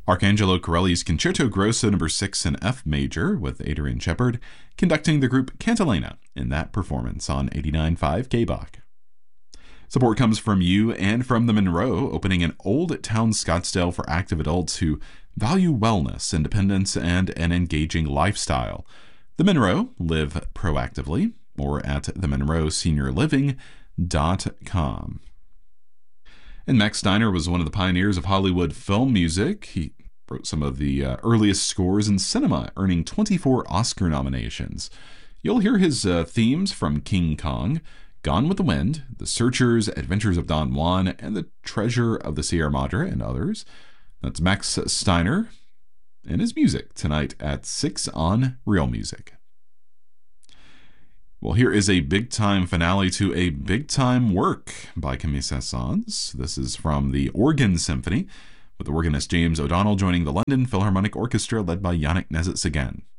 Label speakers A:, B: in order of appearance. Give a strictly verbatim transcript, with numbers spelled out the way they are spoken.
A: Arcangelo Corelli's Concerto Grosso number six in F major with Adrian Shepard conducting the group Cantilena in that performance on eighty-nine point five K B O C. Support comes from you and from the Monroe, opening an Old Town Scottsdale for active adults who value wellness, independence, and an engaging lifestyle. The Monroe, live proactively, or at the monroe senior living dot com. And Max Steiner was one of the pioneers of Hollywood film music. He wrote some of the uh, earliest scores in cinema, earning twenty-four Oscar nominations. You'll hear his uh, themes from King Kong, Gone with the Wind, The Searchers, Adventures of Don Juan, and The Treasure of the Sierra Madre, and others. That's Max Steiner and his music tonight at six on Real Music. Well, here is a big-time finale to a big-time work by Camille Saint-Saëns. This is from the Organ Symphony, with organist James O'Donnell joining the London Philharmonic Orchestra led by Yannick Nézet-Séguin.